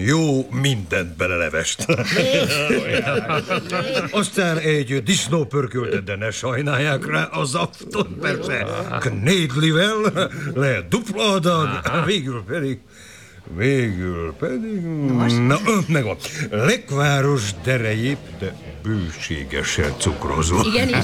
jó mindent belelevest. Aztán egy disznópörköltet, de ne sajnálják rá az aftot, persze. Knédlivel, lehet dupla adag, végül pedig... Na, megvan. Lekváros derejép, de bőségesen cukrozva. Igenis.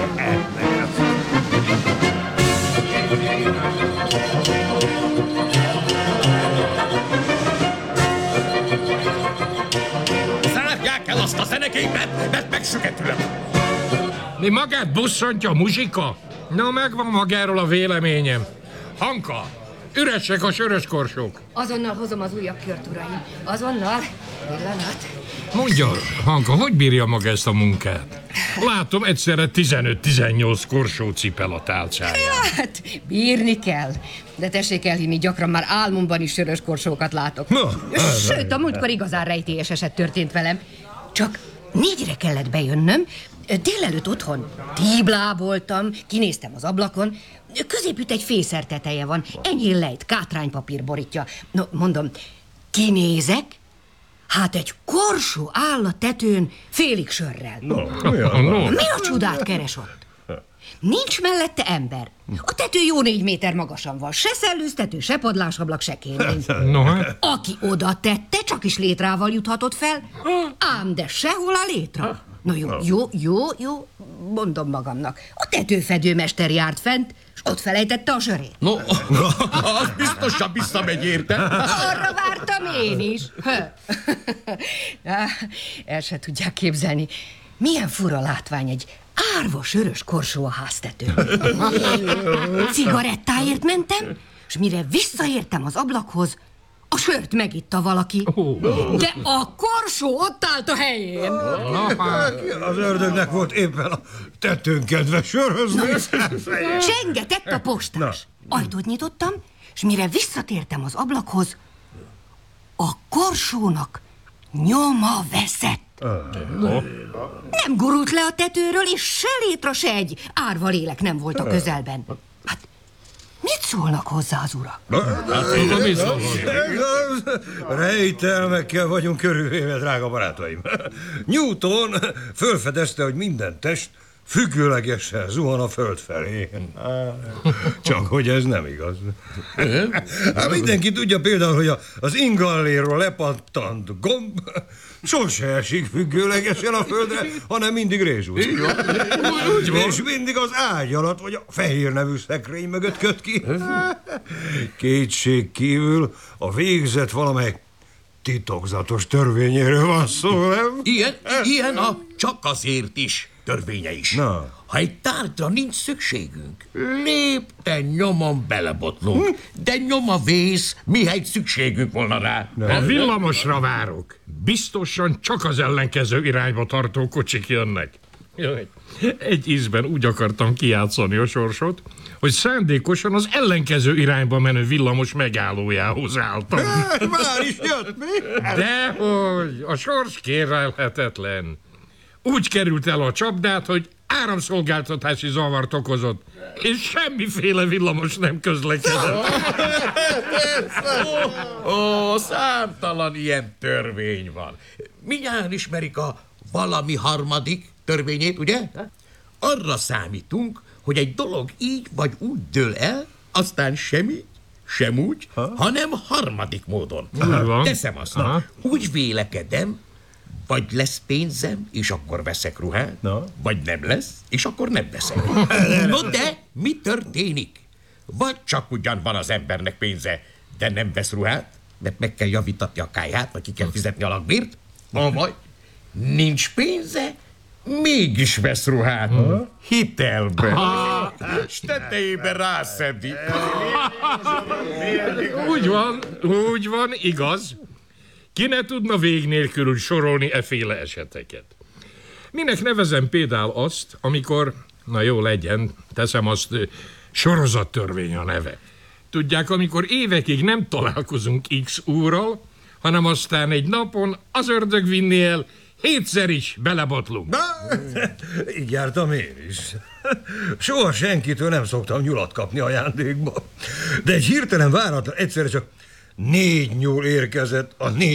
Zárják el azt a zenegépet, mert megsüketülök. Mi magát bosszantja, muzsika? Na, megvan magáról a véleményem. Hanka, üresek a sörös korsók. Azonnal hozom az újabb kört, uraim. Azonnal. Pillanat. Mondja, Hanka, hogy bírja maga ezt a munkát? Látom, egyszerre 15-18 korsó cipel a tálcáján. Hát, bírni kell. De tessék elhinni, gyakran már álmomban is sörös korsókat látok. Sőt, a múltkor igazán rejtélyes eset történt velem. Csak 4-re kellett bejönnöm. Délelőtt otthon tíbláboltam, kinéztem az ablakon. Középütt egy fészer teteje van, enyhén lejt, kátránypapír borítja. No, mondom, kinézek, hát egy korsó áll a tetőn félig sörrel. Mi a csodát keres ott? Nincs mellette ember. A tető jó 4 méter magasan van. Se szellőztető, se padlásablak, se kémény. Aki oda tette, csak is létrával juthatott fel. Ám de sehol a létra. Na jó, mondom magamnak. A tetőfedőmester járt fent, és ott felejtette a sörét. No, az biztosan visszamegy érte. Arra vártam én is. El se tudják képzelni, milyen fura látvány egy árva sörös korsó a háztetőn. Cigarettáért mentem, és mire visszaértem az ablakhoz, a sört megitta valaki, de a korsó ott állt a helyén. Az ördögnek volt éppen a tetőn kedve sörhözni. Csengetett a postás. Ajtót nyitottam, és mire visszatértem az ablakhoz, a korsónak nyoma veszett. Nem gurult le a tetőről, és se létra, se egy árva lélek nem volt a közelben. Hát, mit szólnak hozzá az urak? Rejtelmekkel vagyunk körülvéve, drága barátaim. Newton fölfedezte, hogy minden test függőlegesen zuhan a föld felé. Csak hogy ez nem igaz. Hát mindenki tudja például, hogy az ingalléről lepattant gomb sose esik függőlegesen a földre, hanem mindig rézsúz. És mindig az ágy alatt, vagy a fehér nevű szekrény mögött köt ki. Kétség kívül a végzet valamelyik titokzatos törvényéről van szó, nem? Ilyen a csak azért is törvénye is. Na. Ha egy tárgyra nincs szükségünk, lépten nyomon belebotlunk, de nyoma vész, mihelyt szükségünk volna rá. A villamosra várok. Biztosan csak az ellenkező irányba tartó kocsik jönnek. Jaj, egy ízben úgy akartam kijátszani a sorsot, hogy szándékosan az ellenkező irányba menő villamos megállójához álltam. Már is jött, mi? Dehogy, a sors kérlelhetetlen. Úgy került el a csapdát, hogy áramszolgáltatási zavart okozott, és semmiféle villamos nem közlekedett. Számtalan ilyen törvény van. Mindjárt ismerik a valami harmadik törvényét, ugye? Arra számítunk, hogy egy dolog így vagy úgy dől el, aztán semmi, sem úgy, hanem harmadik módon. Teszem azt, úgy vélekedem, vagy lesz pénzem, és akkor veszek ruhát, vagy nem lesz, és akkor nem veszek. No de mi történik? Vagy csak ugyan van az embernek pénze, de nem vesz ruhát, mert meg kell javítatni a káját, vagy ki kell fizetni a lakbért, vagy nincs pénze, mégis vesz ruhát. Hitelbe. És tetejében rászedi. Úgy van, igaz. Ki ne tudna vég nélkül sorolni efféle eseteket. Minek nevezem például azt, amikor, na jó legyen, teszem azt, sorozattörvény a neve. Tudják, amikor évekig nem találkozunk X úrral, hanem aztán egy napon az ördög vinni el, 7-szer is belebotlunk. Így jártam én is. Soha senkitől nem szoktam nyulat kapni ajándékba. De egy hirtelen váratlan egyszerre csak 4 nyúl érkezett a 4